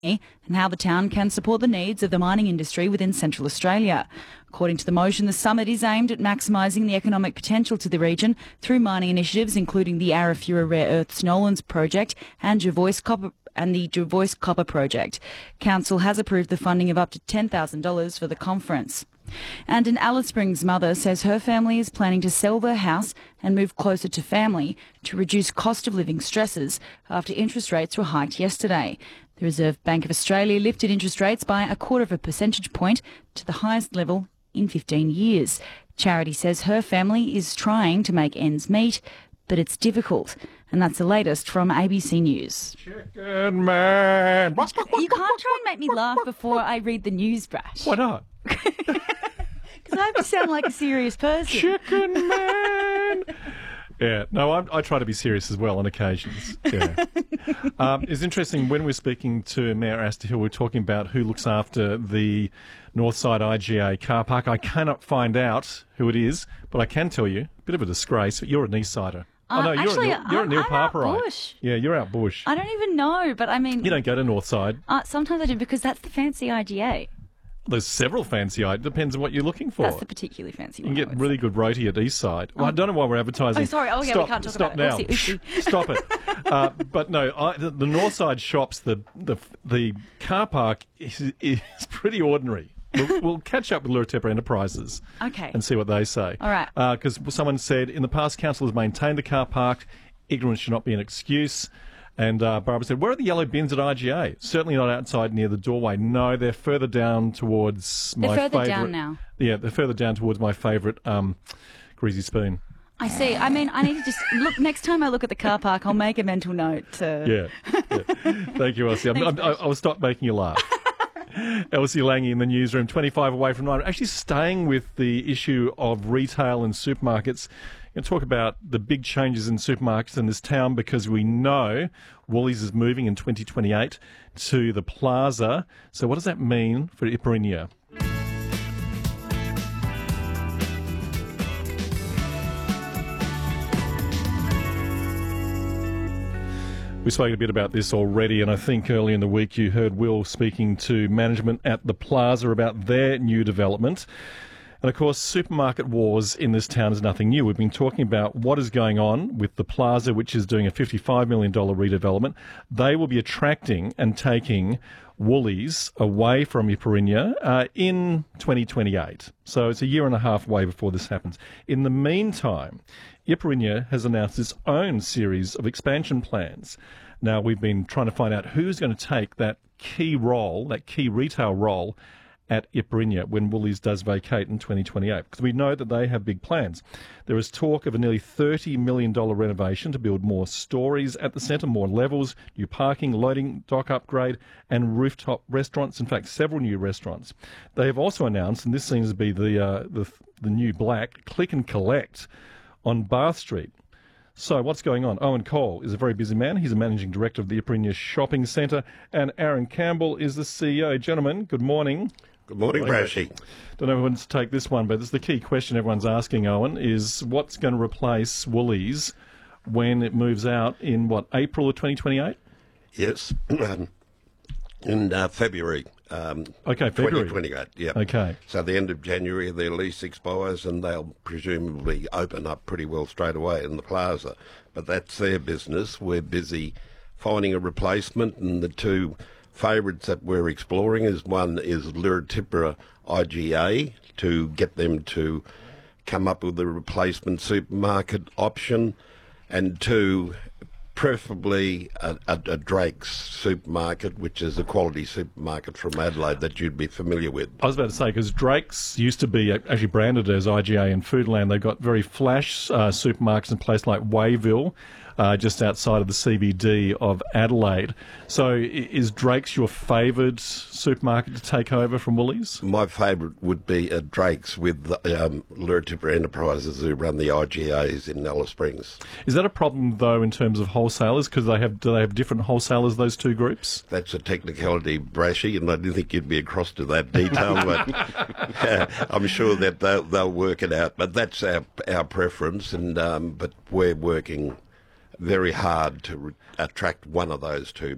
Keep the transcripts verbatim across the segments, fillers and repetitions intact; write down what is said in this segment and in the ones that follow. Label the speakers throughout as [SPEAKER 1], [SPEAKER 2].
[SPEAKER 1] and how the town can support the needs of the mining industry within Central Australia. According to the motion, the summit is aimed at maximising the economic potential to the region through mining initiatives including the Arafura Rare Earths Nolans project and Jervois Copper and the Jervois Copper project. Council has approved the funding of up to ten thousand dollars for the conference. And an Alice Springs mother says her family is planning to sell their house and move closer to family to reduce cost of living stresses after interest rates were hiked yesterday. The Reserve Bank of Australia lifted interest rates by a quarter of a percentage point to the highest level in fifteen years. Charity says her family is trying to make ends meet, but it's difficult. And that's the latest from A B C News.
[SPEAKER 2] Chicken man.
[SPEAKER 1] You can't try and make me laugh before I read the news, Brash.
[SPEAKER 2] Why not?
[SPEAKER 1] Because I have to sound like a serious person.
[SPEAKER 2] Chicken man. Yeah, no, I, I try to be serious as well on occasions. Yeah. um, it's interesting, when we're speaking to Mayor Asta Hill, we're talking about who looks after the Northside I G A car park. I cannot find out who it is, but I can tell you, a bit of a disgrace, you're a Eastsider.
[SPEAKER 1] Uh,
[SPEAKER 2] oh, no, you're
[SPEAKER 1] actually,
[SPEAKER 2] a Neil, you're
[SPEAKER 1] I'm,
[SPEAKER 2] a Neil
[SPEAKER 1] I'm out
[SPEAKER 2] Parperite.
[SPEAKER 1] bush.
[SPEAKER 2] Yeah, you're out bush.
[SPEAKER 1] I don't even know, but I mean...
[SPEAKER 2] You don't go to Northside.
[SPEAKER 1] Uh, sometimes I do, because that's the fancy I G A.
[SPEAKER 2] There's several fancy items. Depends on what you're looking for.
[SPEAKER 1] That's the particularly fancy one.
[SPEAKER 2] You can get really good roti at Eastside. Well, I don't know why we're advertising.
[SPEAKER 1] Oh, sorry. Oh, yeah,
[SPEAKER 2] stop,
[SPEAKER 1] we can't talk
[SPEAKER 2] stop
[SPEAKER 1] about
[SPEAKER 2] now.
[SPEAKER 1] it. Oopsie, oopsie.
[SPEAKER 2] Stop it. Uh, but no, I, the, the Northside shops, the, the the car park is, is pretty ordinary. We'll, we'll catch up with Lurateppa Enterprises
[SPEAKER 1] Okay.
[SPEAKER 2] and see what they say.
[SPEAKER 1] All right.
[SPEAKER 2] Because uh, someone said, in the past, council has maintained the car park. Ignorance should not be an excuse. And uh, Barbara said, where are the yellow bins at I G A? Certainly not outside near the doorway. No, they're further down towards my
[SPEAKER 1] They're further
[SPEAKER 2] favourite.
[SPEAKER 1] down now.
[SPEAKER 2] Yeah, they're further down towards my favourite um, Greasy Spoon.
[SPEAKER 1] I see. I mean, I need to just look. Next time I look at the car park, I'll make a mental note to...
[SPEAKER 2] Yeah. yeah. Thank you, Elsie. I'm, I'm, I, I will stop making you laugh. Elsie Lange in the newsroom, twenty-five away from nine. Actually staying with the issue of retail and supermarkets. Going to talk about the big changes in supermarkets in this town, because we know Woolies is moving in twenty twenty-eight to the Plaza. So what does that mean for Iperinia? We spoke a bit about this already, and I think early in the week you heard Will speaking to management at the Plaza about their new development. And of course, supermarket wars in this town is nothing new. We've been talking about what is going on with the Plaza, which is doing a fifty-five million dollars redevelopment. They will be attracting and taking Woolies away from Iperinia uh, in twenty twenty-eight. So it's a year and a half away before this happens. In the meantime, Iperinia has announced its own series of expansion plans. Now, we've been trying to find out who's going to take that key role, that key retail role, at Iperinia when Woolies does vacate in twenty twenty-eight, because we know that they have big plans. There is talk of a nearly thirty million dollars renovation to build more stories at the centre, more levels, new parking, loading dock upgrade and rooftop restaurants, in fact several new restaurants. They have also announced, and this seems to be the, uh, the, the new black, click and collect on Bath Street. So what's going on? Owen Cole is a very busy man. He's a managing director of the Iperinia Shopping Centre, and Aaron Campbell is the C E O. Gentlemen, good morning.
[SPEAKER 3] Good morning, Brashy.
[SPEAKER 2] Don't know who wants to take this one, but this is the key question everyone's asking, Owen, is what's going to replace Woolies when it moves out in, what, April of twenty twenty-eight?
[SPEAKER 3] Yes, in uh, February. Um,
[SPEAKER 2] okay, February.
[SPEAKER 3] twenty twenty-eight, yeah.
[SPEAKER 2] Okay.
[SPEAKER 3] So the end of January, their lease expires and they'll presumably open up pretty well straight away in the Plaza. But that's their business. We're busy finding a replacement, and the two favourites that we're exploring is one is Lurateppa I G A, to get them to come up with a replacement supermarket option, and two, preferably a, a, a Drake's supermarket, which is a quality supermarket from Adelaide that you'd be familiar with.
[SPEAKER 2] I was about to say, because Drake's used to be actually branded as I G A in Foodland. They've got very flash uh, supermarkets in places like Wayville, uh, just outside of the C B D of Adelaide. So is Drake's your favoured supermarket to take over from Woolies?
[SPEAKER 3] My favourite would be a Drake's with um, Lurateppa Enterprises, who run the I G As in Alice Springs.
[SPEAKER 2] Is that a problem, though, in terms of wholesalers? Because they have, do they have different wholesalers, those two groups?
[SPEAKER 3] That's a technicality, Brashy, and I didn't think you'd be across to that detail, but uh, I'm sure that they'll, they'll work it out. But that's our, our preference, and um, but we're working very hard to re- attract one of those two.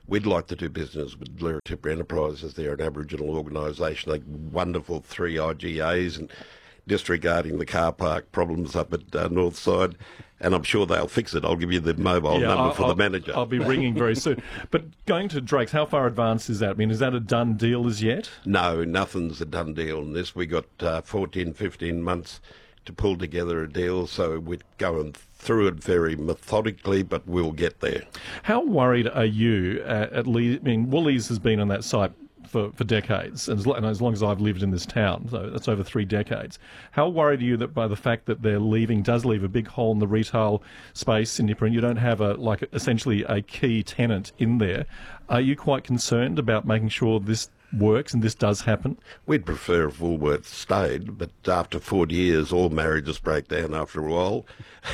[SPEAKER 3] we'd like to do business with Lyra Tipper Enterprises. They're an Aboriginal organisation. They're wonderful three I G As and disregarding the car park problems up at uh, Northside. And I'm sure they'll fix it. I'll give you the mobile
[SPEAKER 2] Yeah,
[SPEAKER 3] number
[SPEAKER 2] I'll,
[SPEAKER 3] for
[SPEAKER 2] I'll,
[SPEAKER 3] the manager.
[SPEAKER 2] I'll be ringing very soon. But going to Drake's, how far advanced is that? I mean, is that a done deal as yet?
[SPEAKER 3] No, nothing's a done deal in this. We got uh, fourteen, fifteen months to pull together a deal, so we're going through it very methodically, but we'll get there.
[SPEAKER 2] How worried are you, uh, at least, I mean, Woolies has been on that site for, for decades, and as, and as long as I've lived in this town, so that's over three decades. How worried are you that by the fact that they're leaving, does leave a big hole in the retail space in Nipper, and you don't have a, like, essentially a key tenant in there? Are you quite concerned about making sure this works and this does happen?
[SPEAKER 3] We'd prefer if Woolworths stayed, but after forty years, all marriages break down after a while.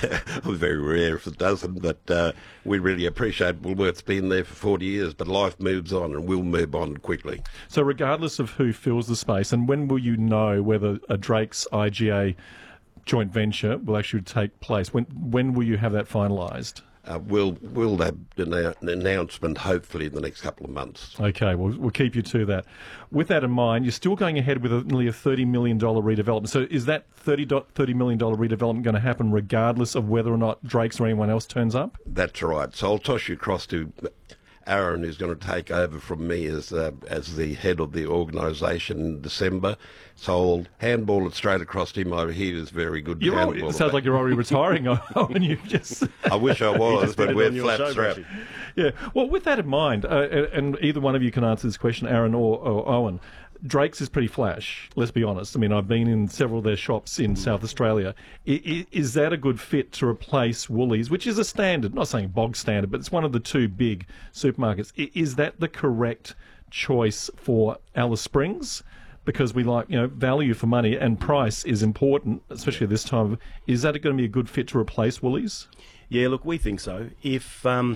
[SPEAKER 3] Very rare if it doesn't, but uh, we really appreciate Woolworths being there for forty years, but life moves on and we'll move on quickly.
[SPEAKER 2] So regardless of who fills the space, and when will you know whether a Drake's I G A joint venture will actually take place? When when will you have that finalised?
[SPEAKER 3] Uh, we'll we'll have an, an announcement hopefully in the next couple of months.
[SPEAKER 2] Okay, we'll, we'll keep you to that. With that in mind, you're still going ahead with a, nearly a thirty million dollars redevelopment. So is that thirty million dollars redevelopment going to happen regardless of whether or not Drake's or anyone else turns up?
[SPEAKER 3] That's right. So I'll toss you across to Aaron, who's going to take over from me as uh, as the head of the organisation in December. So I'll handball it straight across to him. I hear he's very good.
[SPEAKER 2] You're already, it sounds like you're already retiring. And you just
[SPEAKER 3] I wish I was, but we're flat strapped.
[SPEAKER 2] Yeah. Well, with that in mind, uh, and either one of you can answer this question, Aaron or, or Owen. Drake's is pretty flash, let's be honest. I mean, I've been in several of their shops in South Australia. I, I, is that a good fit to replace Woolies, which is a standard, not saying bog standard, but it's one of the two big supermarkets. I, is that the correct choice for Alice Springs? Because we like, you know, value for money and price is important, especially at this time. Is that going to be a good fit to replace Woolies?
[SPEAKER 4] Yeah, look, we think so. If, um,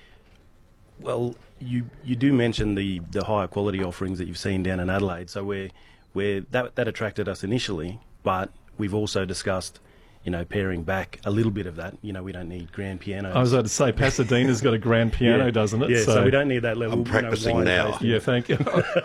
[SPEAKER 4] well, you you do mention the, the higher quality offerings that you've seen down in Adelaide, so we're, we're, that, that attracted us initially, but we've also discussed, you know, paring back a little bit of that. You know, we don't need grand pianos.
[SPEAKER 2] I was about to say, Pasadena's got a grand piano,
[SPEAKER 4] yeah.
[SPEAKER 2] doesn't it?
[SPEAKER 4] Yeah, so, so we don't need that level.
[SPEAKER 3] I'm practicing
[SPEAKER 4] you know,
[SPEAKER 3] now.
[SPEAKER 4] tasting.
[SPEAKER 2] Yeah, thank you.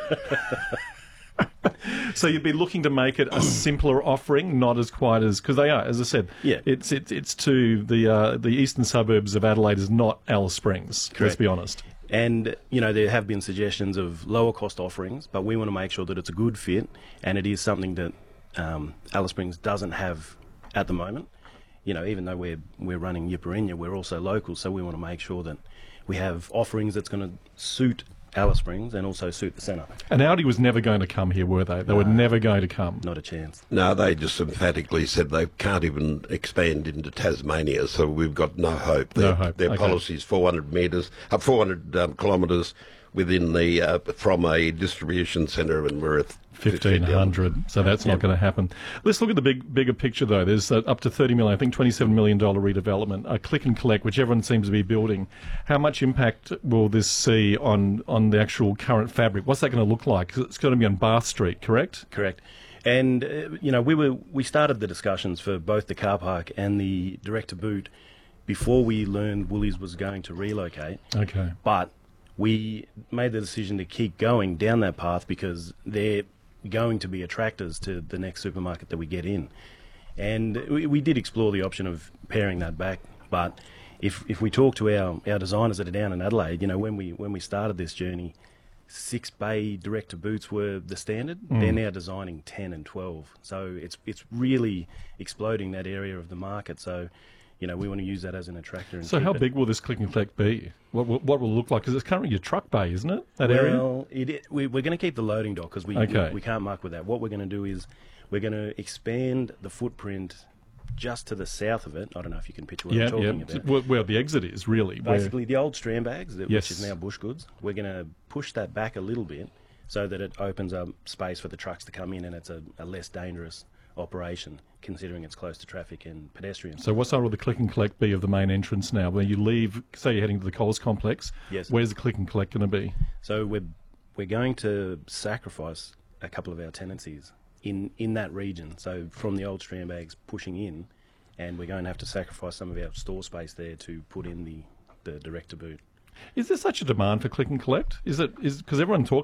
[SPEAKER 2] So you'd be looking to make it a simpler offering, not as quite as, because they are, as I said,
[SPEAKER 4] yeah.
[SPEAKER 2] it's it's it's to the uh, the eastern suburbs of Adelaide is not Alice Springs.
[SPEAKER 4] Correct.
[SPEAKER 2] Let's be honest.
[SPEAKER 4] And, you know, there have been suggestions of lower cost offerings, but we want to make sure that it's a good fit and it is something that um, Alice Springs doesn't have at the moment. You know, even though we're we're running Yipperinya, we're also local, so we want to make sure that we have offerings that's going to suit Alice Springs and also suit the centre.
[SPEAKER 2] And Audi was never going to come here, were they? They
[SPEAKER 4] No.
[SPEAKER 2] were never going to come.
[SPEAKER 4] Not a chance.
[SPEAKER 3] No, they just emphatically said they can't even expand into Tasmania, so we've got no hope.
[SPEAKER 2] No
[SPEAKER 3] Their,
[SPEAKER 2] hope.
[SPEAKER 3] Their
[SPEAKER 2] Okay.
[SPEAKER 3] policy is four hundred metres, uh, four hundred um, kilometres within the uh, from a distribution centre, and we're at
[SPEAKER 2] fifteen hundred, so that's not going to happen. Let's look at the big, bigger picture, though. There's uh, up to thirty million, I think twenty-seven million dollars redevelopment, a click and collect, which everyone seems to be building. How much impact will this see on, on the actual current fabric? What's that going to look like? 'Cause it's going to be on Bath Street, correct?
[SPEAKER 4] Correct. And, uh, you know, we were we started the discussions for both the car park and the direct to boot before we learned Woolies was going to relocate.
[SPEAKER 2] Okay.
[SPEAKER 4] But we made the decision to keep going down that path because they're going to be attractors to the next supermarket that we get in. And we, we did explore the option of paring that back, but if if we talk to our, our designers that are down in Adelaide, you know, when we when we started this journey, six bay direct to boots were the standard.
[SPEAKER 2] Mm.
[SPEAKER 4] They're now designing ten and twelve. So it's it's really exploding that area of the market. So, you know, we want to use that as an attractor. And
[SPEAKER 2] So
[SPEAKER 4] keep
[SPEAKER 2] how
[SPEAKER 4] it.
[SPEAKER 2] big will this click and collect be? What will, what will it look like? Because it's currently your truck bay, isn't it? That area?
[SPEAKER 4] Well, it, we, we're going to keep the loading dock because we,
[SPEAKER 2] Okay.
[SPEAKER 4] we we can't muck with that. What we're going to do is we're going to expand the footprint just to the south of it. I don't know if you can picture what
[SPEAKER 2] Yeah,
[SPEAKER 4] I'm talking
[SPEAKER 2] yeah.
[SPEAKER 4] about.
[SPEAKER 2] Where, where the exit is, really. where-
[SPEAKER 4] Basically, the old strand bags, that,
[SPEAKER 2] Yes.
[SPEAKER 4] which is now Bush Goods, we're going to push that back a little bit so that it opens up space for the trucks to come in and it's a, a less dangerous operation, considering it's close to traffic and pedestrians.
[SPEAKER 2] So what side will the click and collect be of the main entrance now? Where you leave, say you're heading to the Coles complex,
[SPEAKER 4] Yes.
[SPEAKER 2] where's the click and collect going to be?
[SPEAKER 4] So we're we're going to sacrifice a couple of our tenancies in, in that region. So from the old strand bags pushing in, and we're going to have to sacrifice some of our store space there to put in the, the direct to boot.
[SPEAKER 2] Is there such a demand for click and collect? Is it is because everyone talks